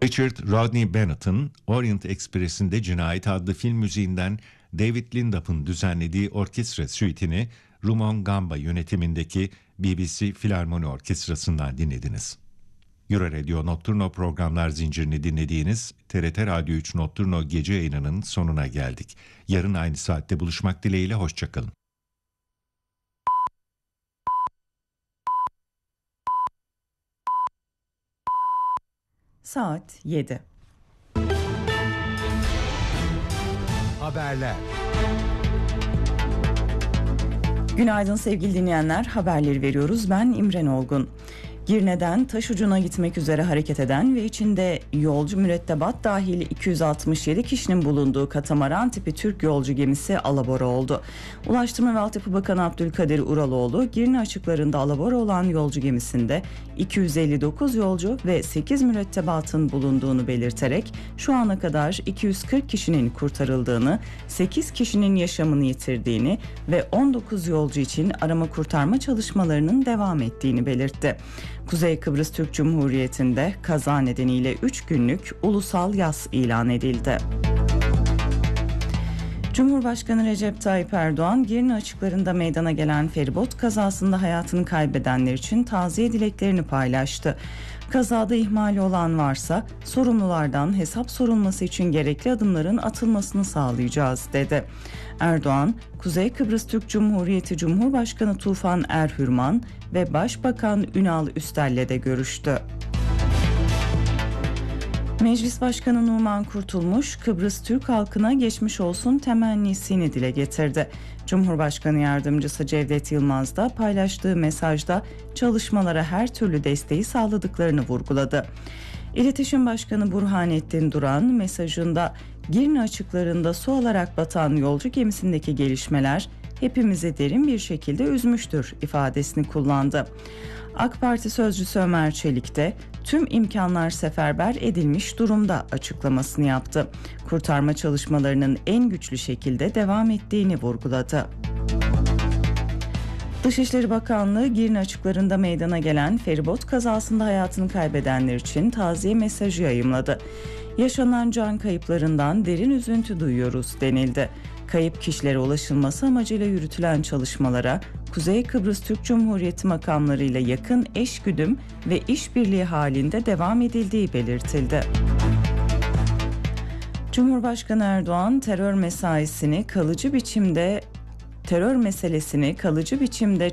Richard Rodney Bennett'ın Orient Express'inde Cinayet adlı film müziğinden David Lindop'un düzenlediği orkestra suite'ini Rumon Gamba yönetimindeki BBC Filarmoni Orkestrası'ndan dinlediniz. Euradio Nocturno programlar zincirini dinlediğiniz TRT Radyo 3 Nocturno gece yayınının sonuna geldik. Yarın aynı saatte buluşmak dileğiyle hoşçakalın. Saat 7. Haberler. Günaydın sevgili dinleyenler, haberleri veriyoruz. Ben İmren Olgun. Girne'den Taşucu'na gitmek üzere hareket eden ve içinde yolcu mürettebat dahil 267 kişinin bulunduğu katamaran tipi Türk yolcu gemisi alabora oldu. Ulaştırma ve Altyapı Bakanı Abdülkadir Uraloğlu, Girne açıklarında alabora olan yolcu gemisinde 259 yolcu ve 8 mürettebatın bulunduğunu belirterek şu ana kadar 240 kişinin kurtarıldığını, 8 kişinin yaşamını yitirdiğini ve 19 yolcu için arama kurtarma çalışmalarının devam ettiğini belirtti. Kuzey Kıbrıs Türk Cumhuriyeti'nde kaza nedeniyle 3 günlük ulusal yas ilan edildi. Cumhurbaşkanı Recep Tayyip Erdoğan, Girne açıklarında meydana gelen feribot kazasında hayatını kaybedenler için taziye dileklerini paylaştı. Kazada ihmali olan varsa sorumlulardan hesap sorulması için gerekli adımların atılmasını sağlayacağız dedi. Erdoğan, Kuzey Kıbrıs Türk Cumhuriyeti Cumhurbaşkanı Tufan Erhürman ve Başbakan Ünal Üstel'le de görüştü. Meclis Başkanı Numan Kurtulmuş, Kıbrıs Türk halkına geçmiş olsun temennisini dile getirdi. Cumhurbaşkanı Yardımcısı Cevdet Yılmaz da paylaştığı mesajda çalışmalara her türlü desteği sağladıklarını vurguladı. İletişim Başkanı Burhanettin Duran mesajında Girne açıklarında su alarak batan yolcu gemisindeki gelişmeler hepimizi derin bir şekilde üzmüştür ifadesini kullandı. AK Parti sözcüsü Ömer Çelik de tüm imkanlar seferber edilmiş durumda açıklamasını yaptı. Kurtarma çalışmalarının en güçlü şekilde devam ettiğini vurguladı. Dışişleri Bakanlığı Girne açıklarında meydana gelen feribot kazasında hayatını kaybedenler için taziye mesajı yayımladı. Yaşanan can kayıplarından derin üzüntü duyuyoruz denildi. Kayıp kişilere ulaşılması amacıyla yürütülen çalışmalara Kuzey Kıbrıs Türk Cumhuriyeti makamlarıyla yakın eşgüdüm ve işbirliği halinde devam edildiği belirtildi. Cumhurbaşkanı Erdoğan terör meselesini kalıcı biçimde